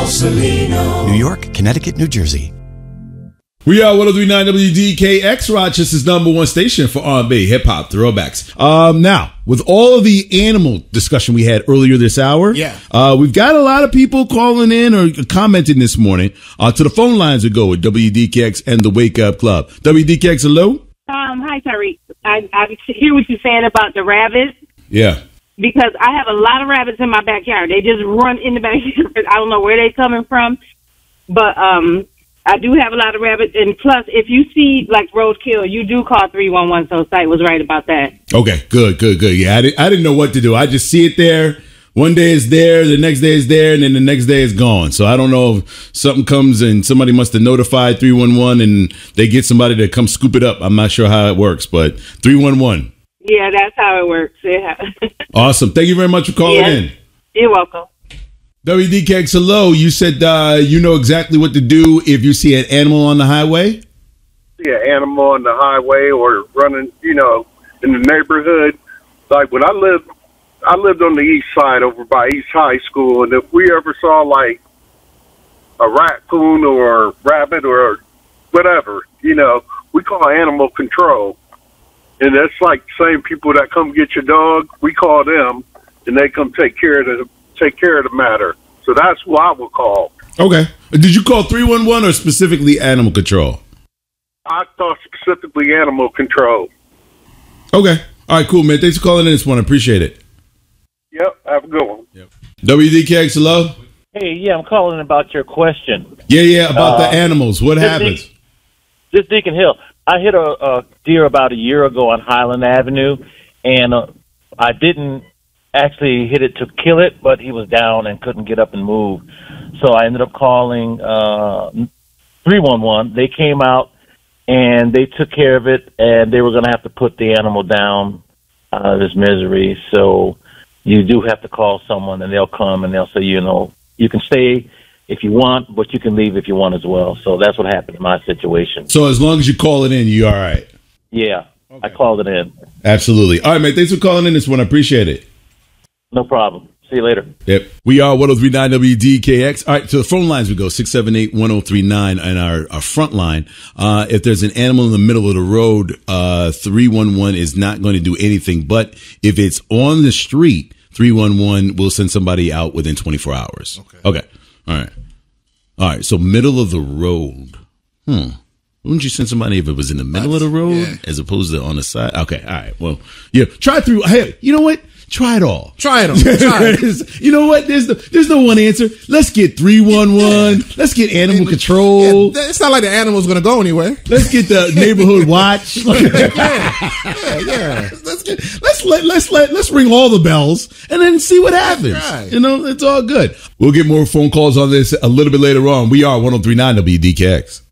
Borsalino. New York, Connecticut, New Jersey. We are 103.9 WDKX, Rochester's #1 station for R&B, hip-hop, throwbacks. Now, with all of the animal discussion we had earlier this hour, we've got a lot of people calling in or commenting this morning. To the phone lines we go with WDKX and the Wake Up Club. WDKX, hello? Hi, Tariq. I hear what you're saying about the rabbits. Yeah. Because I have a lot of rabbits in my backyard. They just run in the backyard. I don't know where they're coming from, but I do have a lot of rabbits. And plus, if you see like roadkill, you do call 311. So Sight was right about that. Okay, good. Yeah, I didn't know what to do. I just see it there. One day it's there, the next day it's there, and then the next day it's gone. So I don't know if something comes and somebody must have notified 311 and they get somebody to come scoop it up. I'm not sure how it works, but 311. Yeah, that's how it works. Yeah. Awesome. Thank you very much for calling in. You're welcome. WDKX, hello. You said you know exactly what to do if you see an animal on the highway? See an animal on the highway or running, in the neighborhood. Like when I lived on the east side over by East High School, and if we ever saw like a raccoon or a rabbit or whatever, we call animal control. And that's like the same people that come get your dog. We call them, and they come take care of the matter. So that's who I will call. Okay. Did you call 311 or specifically animal control? I thought specifically animal control. Okay. All right, cool, man. Thanks for calling in this one. I appreciate it. Yep. Have a good one. Yep. WDKX, hello? Hey, yeah, I'm calling about your question. Yeah, about the animals. What happens? This Deacon Hill. I hit a deer about a year ago on Highland Avenue, and I didn't actually hit it to kill it, but he was down and couldn't get up and move. So I ended up calling 311. They came out, and they took care of it, and they were going to have to put the animal down out of his misery. So you do have to call someone, and they'll come, and they'll say, you can stay if you want, but you can leave if you want as well. So that's what happened in my situation. So as long as you call it in, you're all right? Yeah, okay. I called it in. Absolutely. All right, man. Thanks for calling in this one. I appreciate it. No problem. See you later. Yep. We are 103.9 WDKX. All right, to the phone lines we go, 678-1039 and our front line. If there's an animal in the middle of the road, 311 is not going to do anything. But if it's on the street, 311 will send somebody out within 24 hours. Okay. All right. So middle of the road. Wouldn't you send somebody if it was in the middle of the road as opposed to on the side? Okay. All right. Well, yeah. Try through. Hey, you know what? Try it all. Try it all. You know what? There's no one answer. Let's get 311. Let's get animal control. Yeah, it's not like the animal's going to go anywhere. Let's get the neighborhood watch. Let's ring all the bells and then see what happens. Right. It's all good. We'll get more phone calls on this a little bit later on. We are 103.9 WDKX.